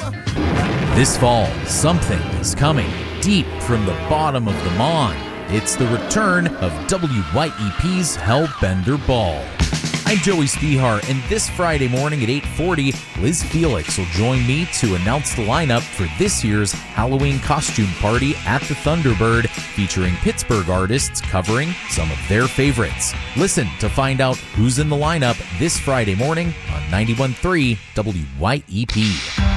This fall, something is coming deep from the bottom of the Mon. It's the return of WYEP's Hellbender Ball. I'm Joey Spihar, and this Friday morning at 8:40, Liz Felix will join me to announce the lineup for this year's Halloween costume party at the Thunderbird, featuring Pittsburgh artists covering some of their favorites. Listen to find out who's in the lineup this Friday morning on 91.3 WYEP.